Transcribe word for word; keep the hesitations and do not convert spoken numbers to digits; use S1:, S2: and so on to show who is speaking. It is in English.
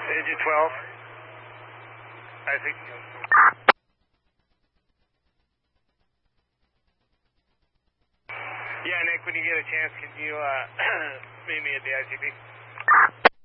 S1: Engine twelve. I think. Yeah, Nick, when you get a chance, can you uh, meet me at the I C P?